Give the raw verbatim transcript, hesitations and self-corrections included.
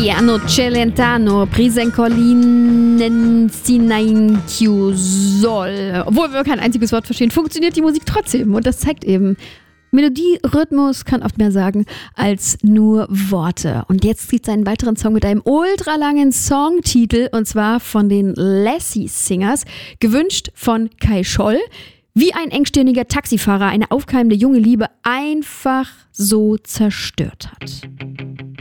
Piano Celentano, Prisenkolinen Sinainkjusol. Obwohl wir kein einziges Wort verstehen, funktioniert die Musik trotzdem. Und das zeigt eben, Melodie, Rhythmus kann oft mehr sagen als nur Worte. Und jetzt gibt es einen weiteren Song mit einem ultralangen Songtitel, und zwar von den Lassie Singers, gewünscht von Kai Scholl. Wie ein engstirniger Taxifahrer eine aufkeimende junge Liebe einfach so zerstört hat.